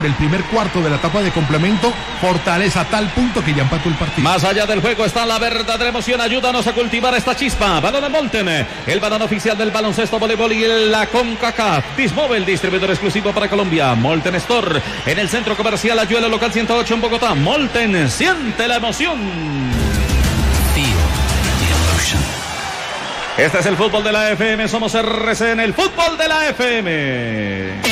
El primer cuarto de la etapa de complemento, Fortaleza a tal punto que ya empató el partido. Más allá del juego está la verdadera emoción. Ayúdanos a cultivar esta chispa. Balón de Molten, el balón oficial del baloncesto, voleibol y la CONCACAF. Dismóvil, distribuidor exclusivo para Colombia. Molten Store, en el centro comercial Ayuelo, local 108 en Bogotá. Molten, siente la emoción. Este es el fútbol de la FM. Somos RCN, el fútbol de la FM.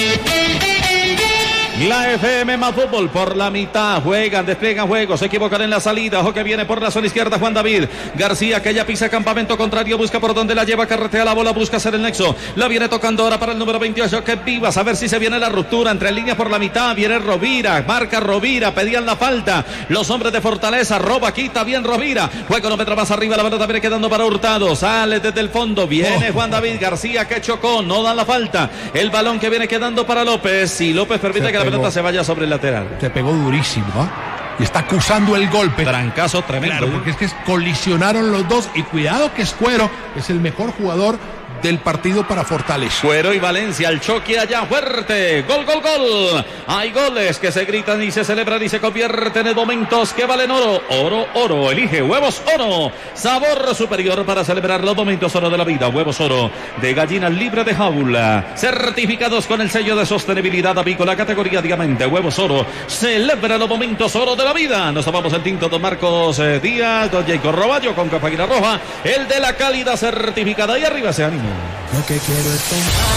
La FM más fútbol por la mitad. Juegan, despliegan juego, se equivocan en la salida. Ojo que viene por la zona izquierda Juan David García, que ya pisa campamento contrario, busca por donde la lleva, carretea la bola, busca hacer el nexo. La viene tocando ahora para el número 28, que Vivas, a ver si se viene la ruptura entre líneas por la mitad. Viene Rovira, marca Rovira, pedían la falta los hombres de Fortaleza. Roba, quita bien Rovira, juega un metro más arriba, la pelota viene quedando para Hurtado, sale desde el fondo, viene Juan David García, que chocó, no dan la falta. El balón que viene quedando para López, y López permite que la pelota se vaya sobre el lateral. Se pegó durísimo, ¿eh? Y está acusando el golpe. Trancazo tremendo. Claro, porque es que colisionaron los dos. Y cuidado que Escuero es el mejor jugador del partido para Fortaleza. Cuero y Valencia, el choque allá fuerte. Gol, gol, gol. Hay goles que se gritan y se celebran y se convierten en momentos que valen oro. Oro, oro. Elige Huevos Oro. Sabor superior para celebrar los momentos oro de la vida. Huevos Oro de gallina libre de jaula. Certificados con el sello de sostenibilidad avícola categoría diamante. Huevos Oro. Celebra los momentos oro de la vida. Nos tomamos el tinto don Marcos Díaz, don Jacob Roballo con café Águila Roja. El de la calidad certificada. Y arriba ese ánimo. Lo que quiero es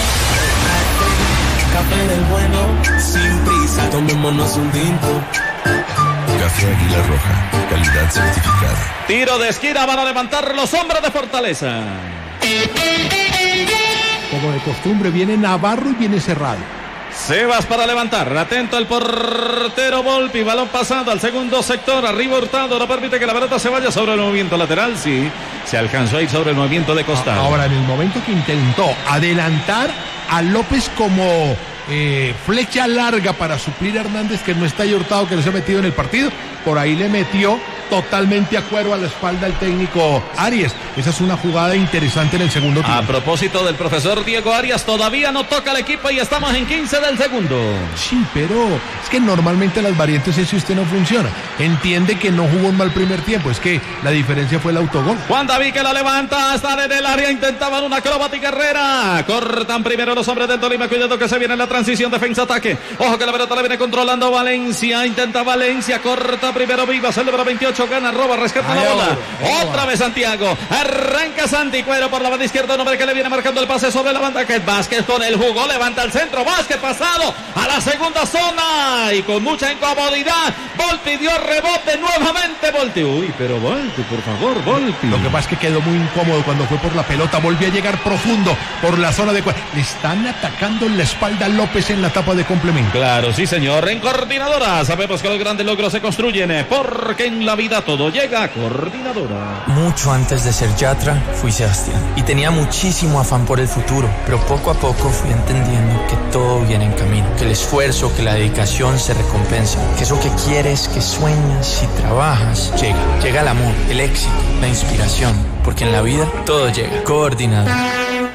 café del bueno, sin prisa, tomémonos un tinto. Café Águila Roja, calidad certificada. Tiro de esquina, van a levantar los hombres de Fortaleza. Como de costumbre, viene Navarro y viene Cerrado. Sebas para levantar, atento el portero Volpi, balón pasado al segundo sector, arriba Hurtado, no permite que la pelota se vaya sobre el movimiento lateral, sí, se alcanzó a ir sobre el movimiento de costado. Ahora, en el momento que intentó adelantar a López como flecha larga para suplir a Hernández, que no está ahí Hurtado, que no se ha metido en el partido, por ahí le metió totalmente a Cuero a la espalda el técnico Arias. Esa es una jugada interesante en el segundo tiempo. A propósito del profesor Diego Arias, todavía no toca el equipo y estamos en 15 del segundo. Sí, pero es que normalmente las variantes ese usted no funciona. Entiende que no jugó un mal primer tiempo, es que la diferencia fue el autogol. Juan David que la levanta, están en el área, intentaban una acrobática carrera. Cortan primero los hombres del Tolima, cuidado que se viene la transición defensa-ataque. Ojo que la pelota la viene controlando Valencia, intenta Valencia, corta primero Vivas, el número 28 gana, roba, rescata la bola. Otra vez Santiago, arranca Santi Cuero por la banda izquierda, un hombre que le viene marcando el pase sobre la banda, que es Vázquez con el jugo, levanta el centro, Vázquez pasado a la segunda zona y con mucha incomodidad, Volpi dio rebote nuevamente, Volpi, uy, pero Volpi, por favor, Volpi. Lo que pasa es que quedó muy incómodo cuando fue por la pelota, volvió a llegar profundo por la zona de Cuero. Le están atacando en la espalda a López en la etapa de complemento. Claro, sí señor, en Coordinadora sabemos que los grandes logros se construyen, porque en la vida todo llega a Coordinadora. Mucho antes de ser Yatra, fui Sebastián y tenía muchísimo afán por el futuro, pero poco a poco fui entendiendo que todo viene en camino, que el esfuerzo, que la dedicación se recompensa, que eso que quieres, que sueñas y trabajas, llega el amor, el éxito, la inspiración, porque en la vida todo llega. Coordinadora.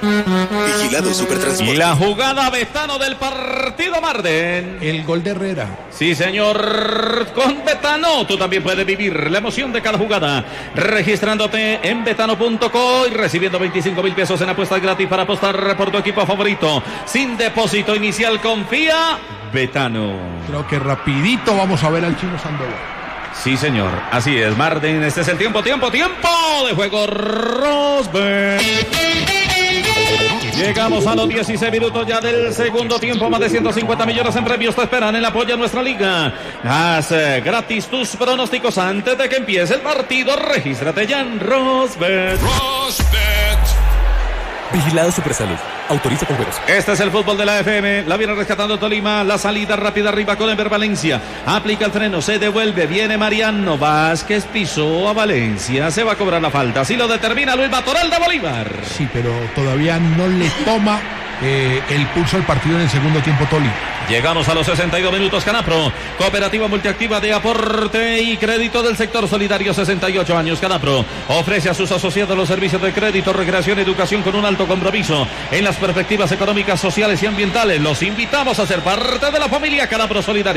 Vigilado Supertransporte. Y la jugada Betano del partido Marden. El gol de Herrera. Sí, señor. Con Betano tú también puedes vivir la emoción de cada jugada. Registrándote en betano.co y recibiendo 25,000 pesos en apuestas gratis para apostar por tu equipo favorito. Sin depósito inicial, confía Betano. Creo que rapidito vamos a ver al Chino Sandoval. Sí, señor. Así es, Marden. Este es el tiempo de juego. Rosberg. Llegamos a los 16 minutos ya del segundo tiempo. Más de 150 millones en premios te esperan en el apoyo a nuestra liga. Haz gratis tus pronósticos antes de que empiece el partido. Regístrate ya en Rosbet. Vigilado Supersalud. Autoriza con juegos. Este es el fútbol de la FM. La viene rescatando Tolima. La salida rápida arriba con Enver Valencia. Aplica el freno. Se devuelve. Viene Mariano Vázquez. Pisó a Valencia. Se va a cobrar la falta. Así lo determina Luis Batoral de Bolívar. Sí, pero todavía no le toma el pulso al partido en el segundo tiempo Tolima. Llegamos a los 62 minutos. Canapro, cooperativa multiactiva de aporte y crédito del sector solidario, 68 años. Canapro ofrece a sus asociados los servicios de crédito, recreación y educación con un alto compromiso en las perspectivas económicas, sociales y ambientales. Los invitamos a ser parte de la familia Canapro Solidario.